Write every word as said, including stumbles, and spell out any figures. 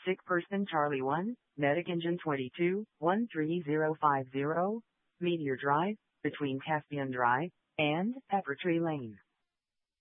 Sick person Charlie one, Medic Engine twenty-two, one three zero five zero, Meteor Drive, between Caspian Drive and Pepper Tree Lane.